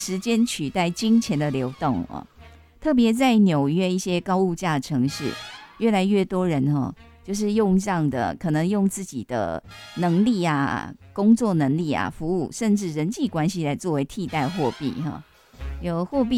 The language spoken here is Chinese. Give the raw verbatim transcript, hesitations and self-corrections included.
时间取代金钱的流动哦。特别在纽约一些高物价城市，越来越多人哦，就是用上的可能用自己的能力啊、工作能力啊、服务，甚至人际关系来作为替代货币哈。有货币